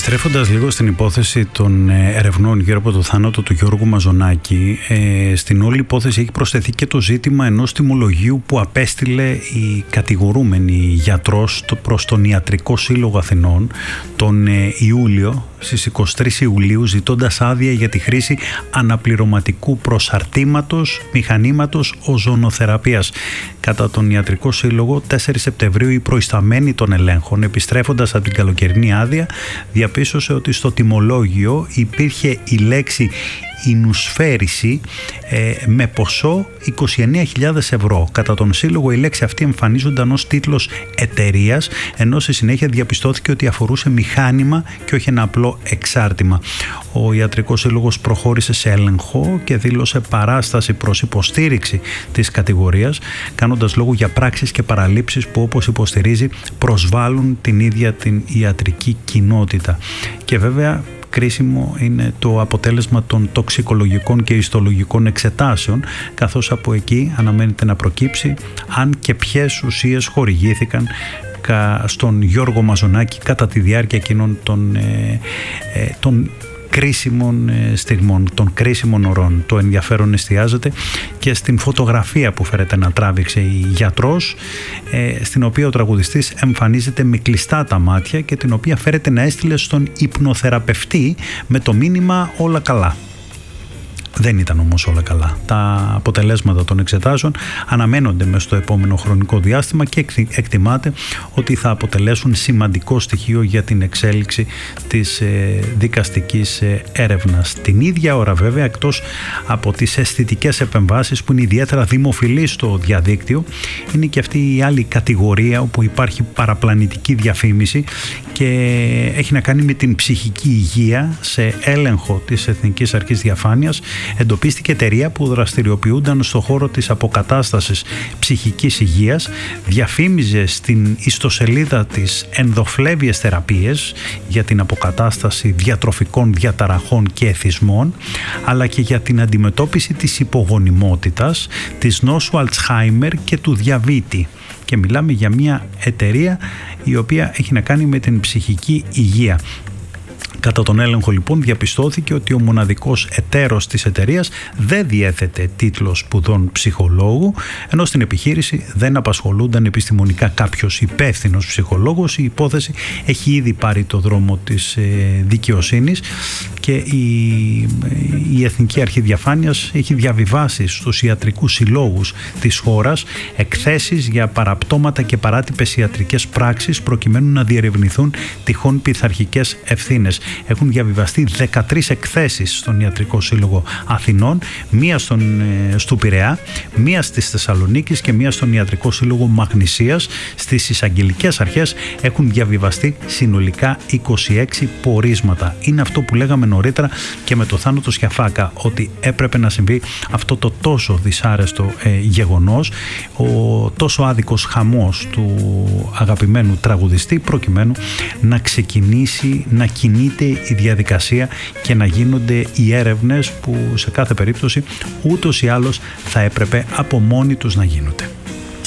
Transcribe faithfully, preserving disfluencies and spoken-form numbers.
Επιστρέφοντας λίγο στην υπόθεση των ερευνών γύρω από το θάνατο του Γιώργου Μαζονάκη, ε, στην όλη υπόθεση έχει προσθεθεί και το ζήτημα ενός τιμολογίου που απέστειλε η κατηγορούμενη γιατρός προς τον Ιατρικό Σύλλογο Αθηνών τον ε, Ιούλιο, στις εικοστή τρίτη Ιουλίου, ζητώντας άδεια για τη χρήση αναπληρωματικού προσαρτήματος μηχανήματος οζονοθεραπείας. Κατά τον Ιατρικό Σύλλογο, τέσσερις Σεπτεμβρίου, η προϊσταμένη των ελέγχων, επιστρέφοντας από την καλοκαιρινή άδεια, διαπίστωσε ότι στο τιμολόγιο υπήρχε η λέξη «ινουσφαίριση» ε, με ποσό είκοσι εννέα χιλιάδες ευρώ. Κατά τον Σύλλογο, η λέξη αυτή εμφανίζονταν ως τίτλος εταιρείας, ενώ στη συνέχεια διαπιστώθηκε ότι αφορούσε μηχάνημα και όχι ένα απλό εξάρτημα. Ο Ιατρικός Σύλλογος προχώρησε σε έλεγχο και δήλωσε παράσταση προς υποστήριξη της κατηγορίας, κάνοντας λόγο για πράξεις και παραλήψεις που, όπως υποστηρίζει, προσβάλλουν την ίδια την ιατρική κοινότητα. Και βέβαια, κρίσιμο είναι το αποτέλεσμα των τοξικολογικών και ιστολογικών εξετάσεων, καθώς από εκεί αναμένεται να προκύψει αν και ποιες ουσίες χορηγήθηκαν στον Γιώργο Μαζονάκη κατά τη διάρκεια εκείνων των, ε, ε, των κρίσιμων στιγμών, των κρίσιμων ωρών. Το ενδιαφέρον εστιάζεται και στην φωτογραφία που φέρεται να τράβηξε η γιατρός, ε, στην οποία ο τραγουδιστής εμφανίζεται με κλειστά τα μάτια και την οποία φέρεται να έστειλε στον υπνοθεραπευτή με το μήνυμα «όλα καλά». Δεν ήταν όμως όλα καλά. Τα αποτελέσματα των εξετάσεων αναμένονται μες στο επόμενο χρονικό διάστημα και εκτιμάται ότι θα αποτελέσουν σημαντικό στοιχείο για την εξέλιξη της ε, δικαστικής ε, έρευνας. Την ίδια ώρα, βέβαια, εκτός από τις αισθητικές επεμβάσεις που είναι ιδιαίτερα δημοφιλείς στο διαδίκτυο, είναι και αυτή η άλλη κατηγορία όπου υπάρχει παραπλανητική διαφήμιση και έχει να κάνει με την ψυχική υγεία. Σε έλεγχο της Εθνικής Αρχής Διαφάνειας εντοπίστηκε εταιρεία που δραστηριοποιούνταν στον χώρο της αποκατάστασης ψυχικής υγείας, διαφήμιζε στην ιστοσελίδα της ενδοφλέβιες θεραπείες για την αποκατάσταση διατροφικών διαταραχών και εθισμών, αλλά και για την αντιμετώπιση της υπογονιμότητας, της νόσου Αλτσχάιμερ και του διαβήτη. Και μιλάμε για μια εταιρεία η οποία έχει να κάνει με την ψυχική υγεία. Κατά τον έλεγχο, λοιπόν, διαπιστώθηκε ότι ο μοναδικός εταίρος της εταιρείας δεν διέθετε τίτλο σπουδών ψυχολόγου, ενώ στην επιχείρηση δεν απασχολούνταν επιστημονικά κάποιος υπεύθυνος ψυχολόγος. Η υπόθεση έχει ήδη πάρει το δρόμο της ε, δικαιοσύνης και η, η Εθνική Αρχή Διαφάνειας έχει διαβιβάσει στους ιατρικούς συλλόγους της χώρας εκθέσεις για παραπτώματα και παράτυπες ιατρικές πράξεις προκειμένου να διερευνηθούν τυχόν πειθαρχικές ευθύνες. Έχουν διαβιβαστεί δεκατρείς εκθέσεις στον Ιατρικό Σύλλογο Αθηνών, μία στον, στο Πειραιά, μία στις Θεσσαλονίκης και μία στον Ιατρικό Σύλλογο Μαγνησίας. Στις εισαγγελικές αρχές έχουν διαβιβαστεί συνολικά είκοσι έξι πορίσματα. Είναι αυτό που λέγαμε νωρίτερα και με το θάνατο Σιαφάκα, ότι έπρεπε να συμβεί αυτό το τόσο δυσάρεστο ε, γεγονός, ο τόσο άδικος χαμός του αγαπημένου τραγουδιστή, προκειμένου να ξεκινήσει να κινείται η διαδικασία και να γίνονται οι έρευνες που σε κάθε περίπτωση ούτως ή άλλως θα έπρεπε από μόνοι τους να γίνονται.